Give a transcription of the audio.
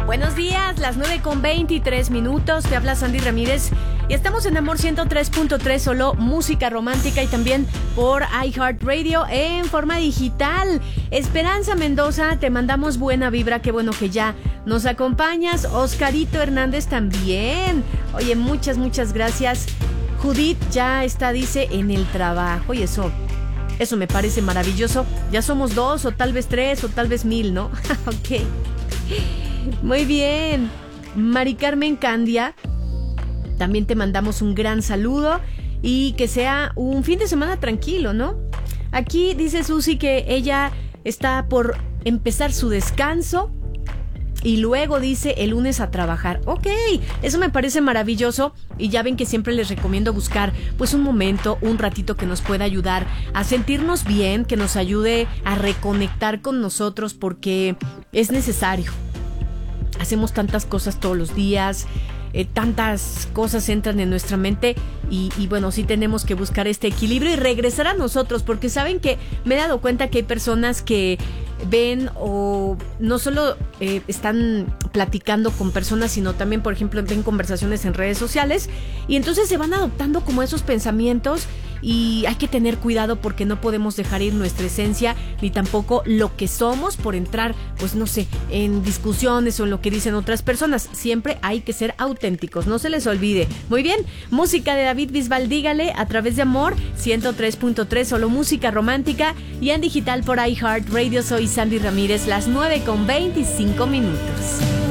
Buenos días, las 9:23. Te habla Sandy Ramírez y estamos en Amor 103.3, solo música romántica, y también por iHeartRadio en forma digital. Esperanza Mendoza, te mandamos buena vibra, qué bueno que ya nos acompañas. Oscarito Hernández también. Oye, muchas gracias. Judith ya está, dice, en el trabajo, y eso me parece maravilloso. Ya somos 2 o tal vez 3 o tal vez 1000, ¿no? Ok. Muy bien. Mari Carmen Candia, también te mandamos un gran saludo y que sea un fin de semana tranquilo, ¿no? Aquí dice Susi que ella está por empezar su descanso y luego dice el lunes a trabajar. Ok, eso me parece maravilloso, y ya ven que siempre les recomiendo buscar pues un momento, un ratito que nos pueda ayudar a sentirnos bien, que nos ayude a reconectar con nosotros, porque es necesario. Hacemos tantas cosas todos los días, tantas cosas entran en nuestra mente y bueno, sí tenemos que buscar este equilibrio y regresar a nosotros, porque saben que me he dado cuenta que hay personas que ven o no solo están platicando con personas, sino también, por ejemplo, ven conversaciones en redes sociales, y entonces se van adoptando como esos pensamientos, y hay que tener cuidado porque no podemos dejar ir nuestra esencia ni tampoco lo que somos por entrar, pues no sé, en discusiones o en lo que dicen otras personas. Siempre hay que ser auténticos, no se les olvide. Muy bien, música de David Bisbal, dígale, a través de Amor 103.3, solo música romántica, y en digital por iHeartRadio. Soy Sandy Ramírez, las 9:25.